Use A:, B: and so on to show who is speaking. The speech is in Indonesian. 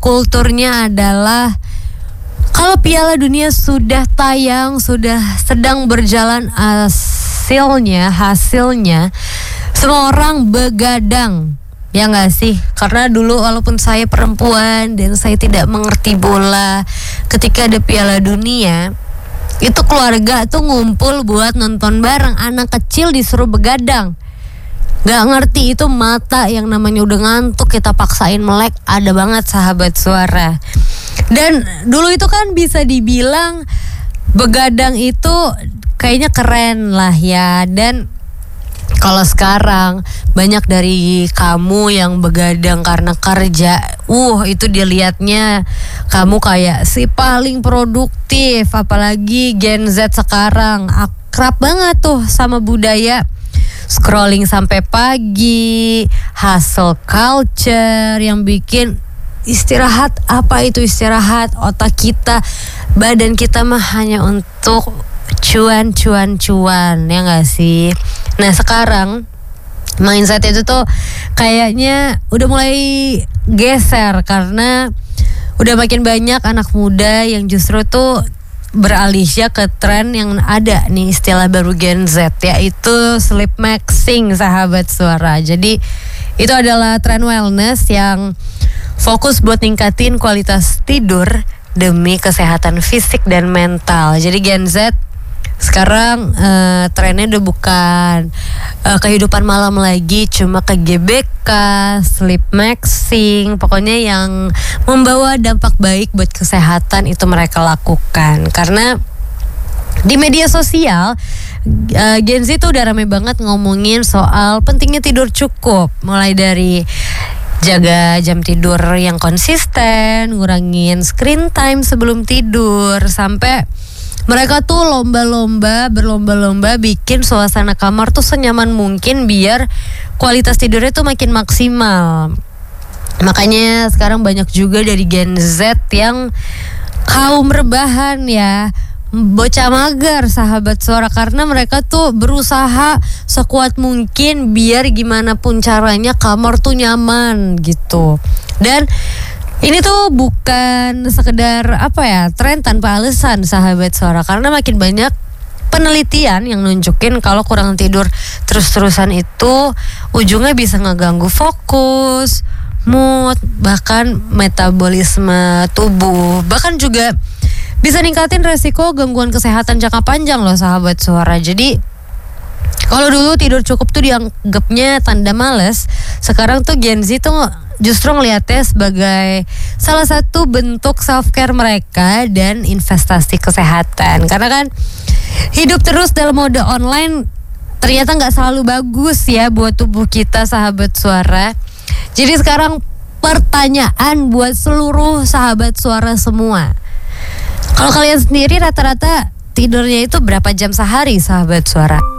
A: kulturnya adalah kalau Piala Dunia sudah tayang, sudah sedang berjalan hasilnya semua orang begadang. Ya nggak sih? Karena dulu walaupun saya perempuan dan saya tidak mengerti bola, ketika ada Piala Dunia, itu keluarga tuh ngumpul buat nonton bareng. Anak kecil disuruh begadang. Gak ngerti itu mata yang namanya udah ngantuk kita paksain melek, ada banget sahabat suara. Dan dulu itu kan bisa dibilang begadang itu kayaknya keren lah ya. Dan kalau sekarang banyak dari kamu yang begadang karena kerja, itu dilihatnya kamu kayak si paling produktif. Apalagi Gen Z sekarang akrab banget tuh sama budaya scrolling sampai pagi, hustle culture yang bikin istirahat, apa itu istirahat? Otak kita, badan kita mah hanya untuk cuan, ya gak sih? Nah sekarang mindset itu tuh kayaknya udah mulai geser karena udah makin banyak anak muda yang justru tuh beralih ya ke tren yang ada nih, istilah baru Gen Z, yaitu sleep maxing sahabat suara. Jadi itu adalah tren wellness yang fokus buat ningkatin kualitas tidur demi kesehatan fisik dan mental. Jadi Gen Z sekarang trennya udah bukan kehidupan malam lagi, cuma ke GBK, sleep maxing, pokoknya yang membawa dampak baik buat kesehatan itu mereka lakukan. Karena di media sosial Gen Z tuh udah rame banget ngomongin soal pentingnya tidur cukup, mulai dari jaga jam tidur yang konsisten, ngurangin screen time sebelum tidur, sampai mereka tuh berlomba-lomba bikin suasana kamar tuh senyaman mungkin biar kualitas tidurnya tuh makin maksimal. Makanya sekarang banyak juga dari Gen Z yang kaum rebahan ya, bocah mager sahabat suara, karena mereka tuh berusaha sekuat mungkin biar gimana pun caranya kamar tuh nyaman gitu. Dan ini tuh bukan sekedar tren tanpa alasan sahabat suara, karena makin banyak penelitian yang nunjukin kalau kurang tidur terus-terusan itu ujungnya bisa ngeganggu fokus, mood, bahkan metabolisme tubuh, bahkan juga bisa ningkatin resiko gangguan kesehatan jangka panjang loh sahabat suara. Jadi kalau dulu tidur cukup tuh dianggapnya tanda males, sekarang tuh Gen Z tuh justru ngeliatnya sebagai salah satu bentuk self care mereka dan investasi kesehatan. Karena kan hidup terus dalam mode online ternyata gak selalu bagus ya buat tubuh kita sahabat suara. Jadi sekarang pertanyaan buat seluruh sahabat suara semua, kalau kalian sendiri rata-rata tidurnya itu berapa jam sehari sahabat suara?